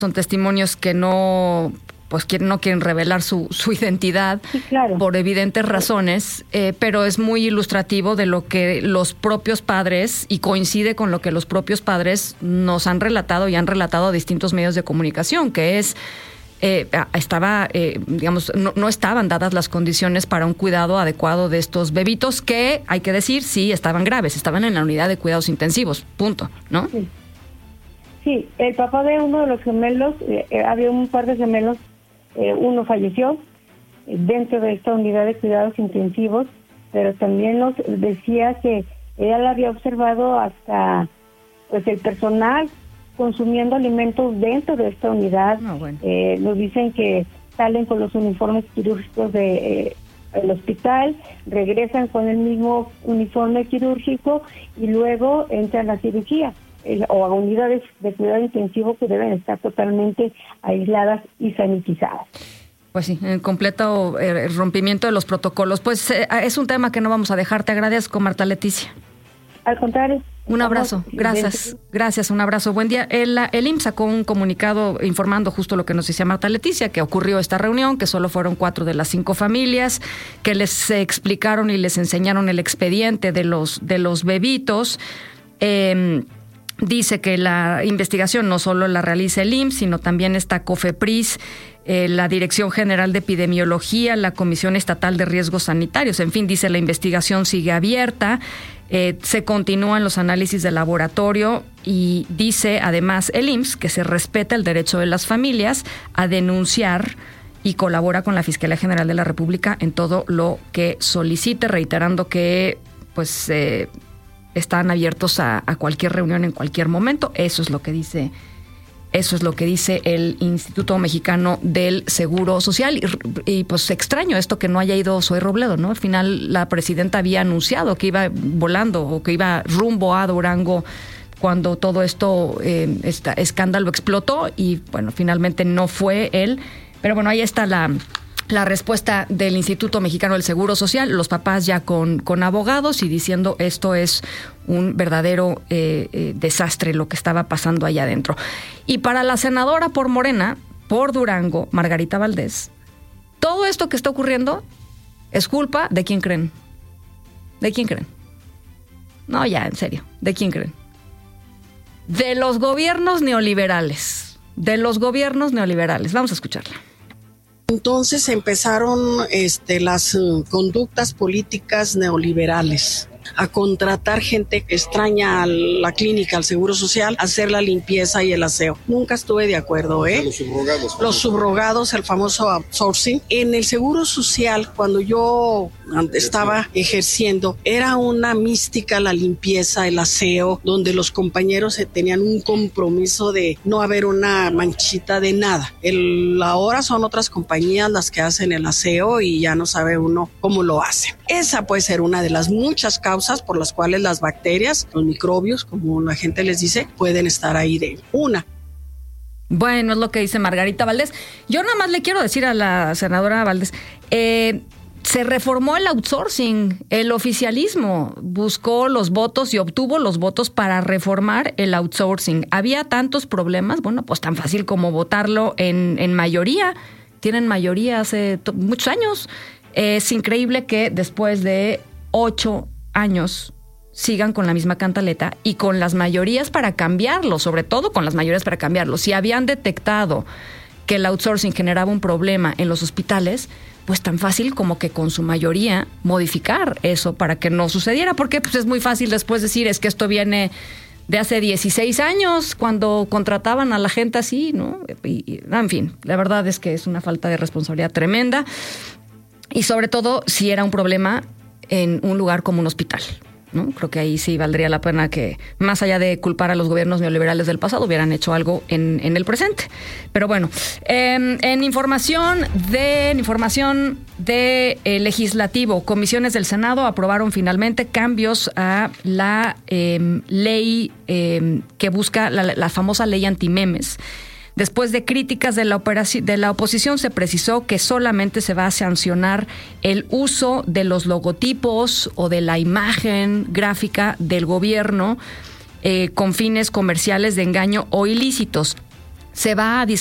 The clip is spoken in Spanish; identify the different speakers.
Speaker 1: Son testimonios que no quieren revelar su identidad,
Speaker 2: sí, claro,
Speaker 1: por evidentes razones, pero es muy ilustrativo de lo que los propios padres, y coincide con lo que los propios padres nos han relatado y han relatado a distintos medios de comunicación, que es no estaban dadas las condiciones para un cuidado adecuado de estos bebitos, que, hay que decir, sí estaban graves, estaban en la unidad de cuidados intensivos, punto, ¿no?
Speaker 2: Sí, sí, el papá de uno de los gemelos, había un par de gemelos, uno falleció dentro de esta unidad de cuidados intensivos, pero también nos decía que él había observado hasta pues el personal consumiendo alimentos dentro de esta unidad.
Speaker 1: Bueno.
Speaker 2: Nos dicen que salen con los uniformes quirúrgicos del hospital, regresan con el mismo uniforme quirúrgico y luego entran a cirugía o a unidades de cuidado intensivo que deben estar totalmente aisladas y sanitizadas.
Speaker 1: Pues sí, en completo rompimiento de los protocolos. Pues es un tema que no vamos a dejar. Te agradezco, Marta Leticia.
Speaker 2: Al contrario.
Speaker 1: Un abrazo, gracias, un abrazo, buen día. El IMSS sacó un comunicado informando justo lo que nos decía Marta Leticia, que ocurrió esta reunión, que solo fueron 4 de las 5 familias, que les explicaron y les enseñaron el expediente de los bebitos. Dice que la investigación no solo la realiza el IMSS, sino también está COFEPRIS, la Dirección General de Epidemiología, la Comisión Estatal de Riesgos Sanitarios. En fin, dice, la investigación sigue abierta, se continúan los análisis de laboratorio y dice además el IMSS que se respeta el derecho de las familias a denunciar y colabora con la Fiscalía General de la República en todo lo que solicite, reiterando que pues están abiertos a cualquier reunión en cualquier momento. Eso es lo que dice el Instituto Mexicano del Seguro Social. Y pues extraño esto que no haya ido Zoe Robledo, ¿no? Al final la presidenta había anunciado que iba volando o que iba rumbo a Durango cuando todo esto, este escándalo explotó, y bueno, finalmente no fue él. Pero bueno, ahí está la respuesta del Instituto Mexicano del Seguro Social, los papás ya con abogados y diciendo esto es un verdadero desastre lo que estaba pasando allá adentro. Y para la senadora por Morena, por Durango, Margarita Valdés, todo esto que está ocurriendo es culpa de ¿quién creen? ¿De quién creen? No, ya, en serio, ¿de quién creen? De los gobiernos neoliberales. De los gobiernos neoliberales. Vamos a escucharla.
Speaker 3: Entonces empezaron las conductas políticas neoliberales a contratar gente extraña a la clínica, al Seguro Social, a hacer la limpieza y el aseo. Nunca estuve de acuerdo, Los subrogados, el famoso outsourcing. En el Seguro Social, cuando yo estaba ejerciendo, era una mística la limpieza, el aseo, donde los compañeros tenían un compromiso de no haber una manchita de nada. Ahora son otras compañías las que hacen el aseo y ya no sabe uno cómo lo hacen. Esa puede ser una de las muchas causas por las cuales las bacterias, los microbios, como la gente les dice, pueden estar ahí de una.
Speaker 1: Bueno, es lo que dice Margarita Valdés. Yo nada más le quiero decir a la senadora Valdés, se reformó el outsourcing, el oficialismo buscó los votos y obtuvo los votos para reformar el outsourcing. Había tantos problemas, bueno, pues tan fácil como votarlo en mayoría. Tienen mayoría hace muchos años. Es increíble que después de 8 años sigan con la misma cantaleta y con las mayorías para cambiarlo, sobre todo con las mayorías para cambiarlo. Si habían detectado que el outsourcing generaba un problema en los hospitales, pues tan fácil como que con su mayoría modificar eso para que no sucediera, porque pues es muy fácil después decir es que esto viene de hace 16 años cuando contrataban a la gente así, ¿no? En fin, la verdad es que es una falta de responsabilidad tremenda y sobre todo si era un problema en un lugar como un hospital, ¿no? Creo que ahí sí valdría la pena que, más allá de culpar a los gobiernos neoliberales del pasado, hubieran hecho algo en el presente. Pero bueno, en información de legislativo, comisiones del Senado aprobaron finalmente cambios a la ley que busca la famosa ley antimemes. Después de críticas de la oposición, se precisó que solamente se va a sancionar el uso de los logotipos o de la imagen gráfica del gobierno con fines comerciales de engaño o ilícitos. se va a